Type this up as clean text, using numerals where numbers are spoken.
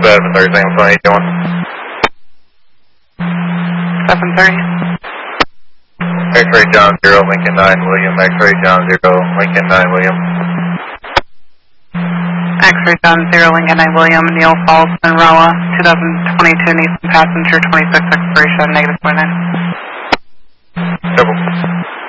Thursday, how you doing? 7:30. X-ray John 0, Lincoln 9, William. X-ray John 0, Lincoln 9, William. X-ray John 0, Lincoln 9, William. Neil Falls, Monroe, 2022 Nissan passenger, 26 expiration, -29. Double.